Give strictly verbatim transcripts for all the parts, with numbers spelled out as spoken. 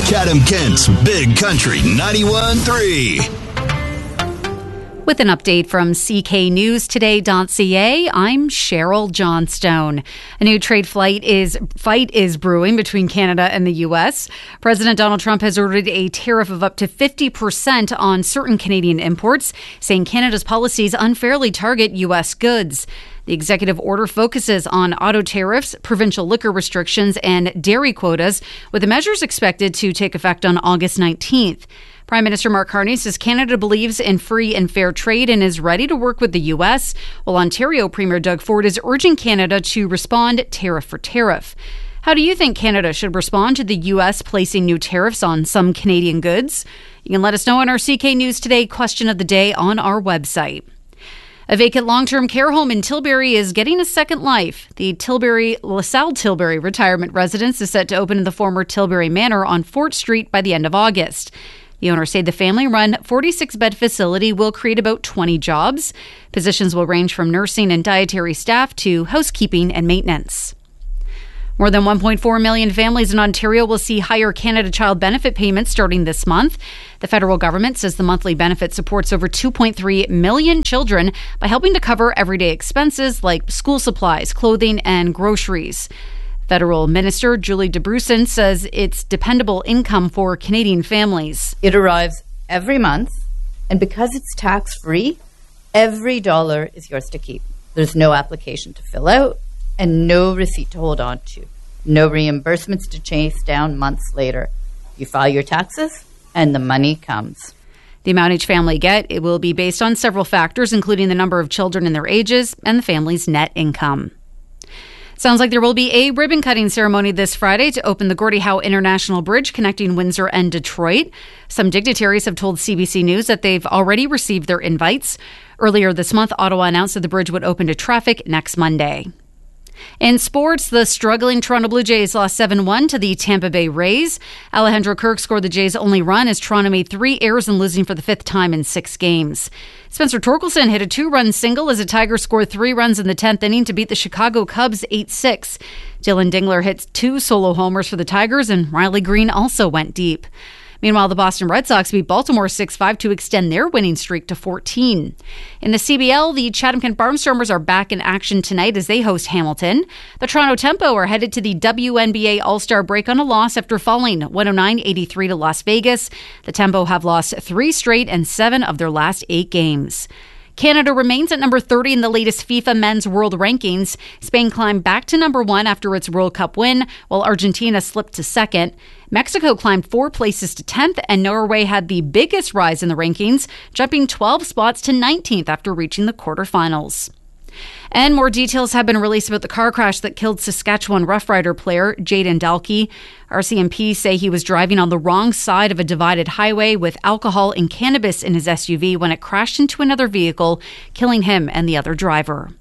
Chatham-Kent's Big Country ninety-one point three. With an update from C K News Today dot C A, I'm Cheryl Johnstone. A new trade fight is fight is brewing between Canada and the U S. President Donald Trump has ordered a tariff of up to fifty percent on certain Canadian imports, saying Canada's policies unfairly target U S goods. The executive order focuses on auto tariffs, provincial liquor restrictions, and dairy quotas, with the measures expected to take effect on August nineteenth. Prime Minister Mark Carney says Canada believes in free and fair trade and is ready to work with the U S, while Ontario Premier Doug Ford is urging Canada to respond tariff for tariff. How do you think Canada should respond to the U S placing new tariffs on some Canadian goods? You can let us know on our C K News Today question of the day on our website. A vacant long-term care home in Tilbury is getting a second life. The Tilbury LaSalle Tilbury retirement residence is set to open in the former Tilbury Manor on Fort Street by the end of August. The owners say the family-run forty-six bed facility will create about twenty jobs. Positions will range from nursing and dietary staff to housekeeping and maintenance. More than one point four million families in Ontario will see higher Canada Child Benefit payments starting this month. The federal government says the monthly benefit supports over two point three million children by helping to cover everyday expenses like school supplies, clothing, and groceries. Federal Minister Julie DeBruson says it's dependable income for Canadian families. It arrives every month, and because it's tax-free, every dollar is yours to keep. There's no application to fill out and no receipt to hold on to. No reimbursements to chase down months later. You file your taxes, and the money comes. The amount each family get, it will be based on several factors, including the number of children and their ages and the family's net income. Sounds like there will be a ribbon-cutting ceremony this Friday to open the Gordie Howe International Bridge connecting Windsor and Detroit. Some dignitaries have told C B C News that they've already received their invites. Earlier this month, Ottawa announced that the bridge would open to traffic next Monday. In sports, the struggling Toronto Blue Jays lost seven one to the Tampa Bay Rays. Alejandro Kirk scored the Jays' only run as Toronto made three errors and losing for the fifth time in six games. Spencer Torkelson hit a two-run single as the Tigers scored three runs in the tenth inning to beat the Chicago Cubs eight six. Dylan Dingler hit two solo homers for the Tigers, and Riley Green also went deep. Meanwhile, the Boston Red Sox beat Baltimore six five to extend their winning streak to fourteen. In the C B L, the Chatham-Kent Barnstormers are back in action tonight as they host Hamilton. The Toronto Tempo are headed to the W N B A All-Star break on a loss after falling one oh nine eighty-three to Las Vegas. The Tempo have lost three straight and seven of their last eight games. Canada remains at number thirty in the latest FIFA Men's World Rankings. Spain climbed back to number one after its World Cup win, while Argentina slipped to second. Mexico climbed four places to tenth, and Norway had the biggest rise in the rankings, jumping twelve spots to nineteenth after reaching the quarterfinals. And more details have been released about the car crash that killed Saskatchewan Rough Rider player Jaden Dalkey. R C M P say he was driving on the wrong side of a divided highway with alcohol and cannabis in his S U V when it crashed into another vehicle, killing him and the other driver.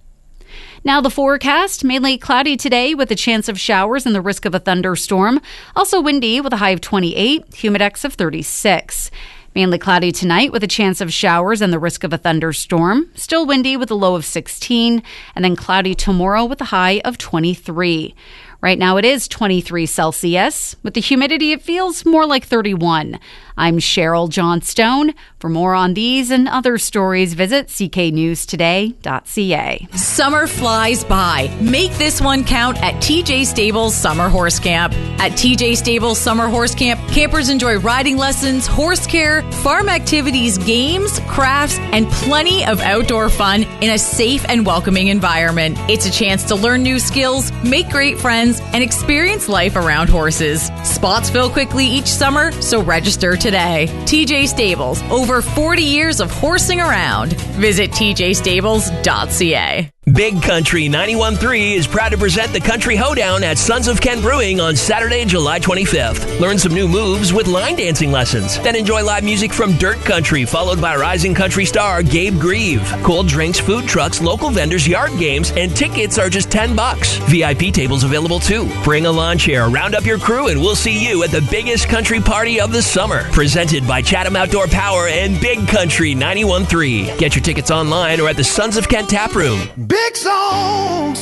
Now the forecast, mainly cloudy today with a chance of showers and the risk of a thunderstorm. Also windy with a high of twenty-eight, humidex of thirty-six. Mainly cloudy tonight with a chance of showers and the risk of a thunderstorm. Still windy with a low of sixteen. And then cloudy tomorrow with a high of twenty-three. Right now it is twenty-three Celsius. With the humidity, it feels more like thirty-one. I'm Cheryl Johnstone. For more on these and other stories, visit c k news today dot c a. Summer flies by. Make this one count at T J Stables Summer Horse Camp. At T J Stables Summer Horse Camp, campers enjoy riding lessons, horse care, farm activities, games, crafts, and plenty of outdoor fun in a safe and welcoming environment. It's a chance to learn new skills, make great friends, and experience life around horses. Spots fill quickly each summer, so register today. T J Stables, over forty years of horsing around. Visit t j stables dot c a. Big Country ninety-one point three is proud to present the Country Hoedown at Sons of Kent Brewing on Saturday, July twenty-fifth. Learn some new moves with line dancing lessons. Then enjoy live music from Dirt Country, followed by rising country star Gabe Grieve. Cold drinks, food trucks, local vendors, yard games, and tickets are just ten bucks. V I P tables available too. Bring a lawn chair, round up your crew, and we'll see you at the biggest country party of the summer. Presented by Chatham Outdoor Power and Big Country ninety-one point three. Get your tickets online or at the Sons of Kent Tap Room. Big songs,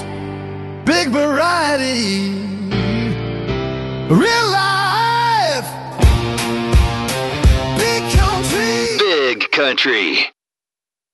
big variety, real life, Country.